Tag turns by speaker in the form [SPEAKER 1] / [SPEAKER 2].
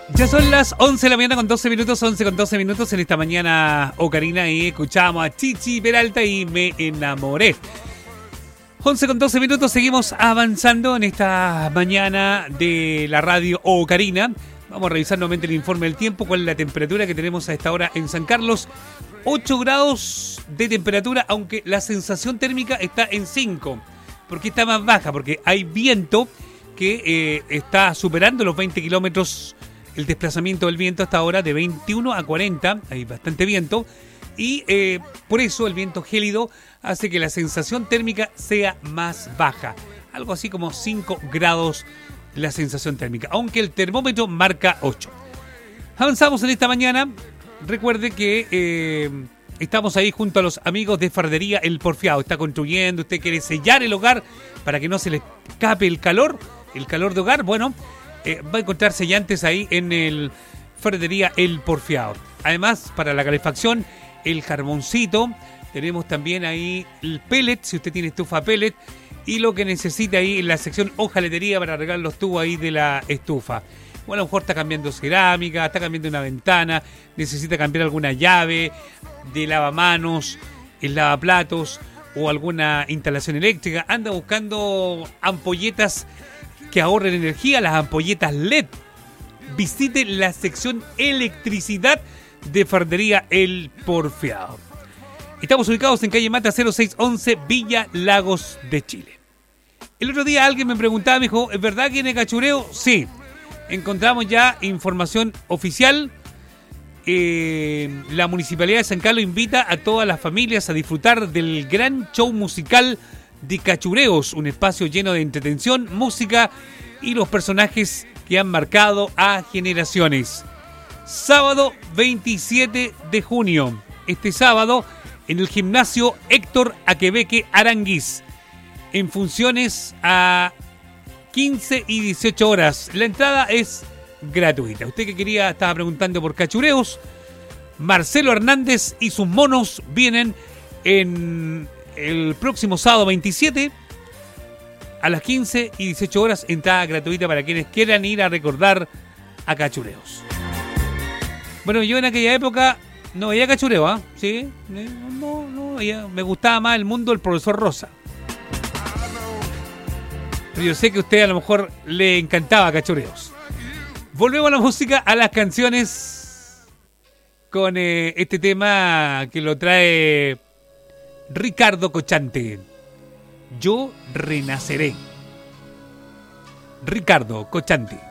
[SPEAKER 1] Ya son las 11 de la mañana con 12 minutos, 11 con 12 minutos en esta mañana Ocarina, y escuchamos a Chichi Peralta y Me Enamoré. 11 con 12 minutos, seguimos avanzando en esta mañana de la radio Ocarina. Vamos a revisar nuevamente el informe del tiempo, cuál es la temperatura que tenemos a esta hora en San Carlos. 8 grados de temperatura, aunque la sensación térmica está en 5. ¿Por qué está más baja? Porque hay viento que está superando los 20 kilómetros. El desplazamiento del viento hasta ahora de 21 a 40, hay bastante viento, y por eso el viento gélido hace que la sensación térmica sea más baja, algo así como 5 grados la sensación térmica, aunque el termómetro marca 8. Avanzamos en esta mañana. Recuerde que estamos ahí junto a los amigos de Fardería El Porfiado. Está construyendo, usted quiere sellar el hogar para que no se le escape el calor de hogar, bueno, va a encontrar sellantes ahí en el Fardería El Porfiado. Además, para la calefacción, el carboncito. Tenemos también ahí el pellet, si usted tiene estufa pellet. Y lo que necesita ahí en la sección hojaletería para arreglar los tubos ahí de la estufa. Bueno, a lo mejor está cambiando cerámica, está cambiando una ventana, necesita cambiar alguna llave de lavamanos, el lavaplatos o alguna instalación eléctrica. Anda buscando ampolletas que ahorren energía, las ampolletas LED. Visite la sección electricidad de Fardería El Porfiado. Estamos ubicados en calle Mata 0611, Villa Lagos de Chile. El otro día alguien me preguntaba, me dijo, ¿es verdad que tiene cachureo? Sí. Encontramos ya información oficial. La Municipalidad de San Carlos invita a todas las familias a disfrutar del gran show musical de Cachureos, un espacio lleno de entretención, música y los personajes que han marcado a generaciones. Sábado 27 de junio, este sábado, en el gimnasio Héctor Aquebeque Aranguiz, en funciones a 15 y 18 horas. La entrada es gratuita. Usted que estaba preguntando por Cachureos, Marcelo Hernández y sus monos vienen en el próximo sábado 27 a las 15 y 18 horas, entrada gratuita para quienes quieran ir a recordar a Cachureos. Bueno, yo en aquella época no veía Cachureo, ¿ah? ¿Sí? No, me gustaba más el mundo del profesor Rosa. Pero yo sé que a usted a lo mejor le encantaba Cachureos. Volvemos a la música, a las canciones, con este tema que lo trae Ricardo Cochante. Yo renaceré. Ricardo Cochante.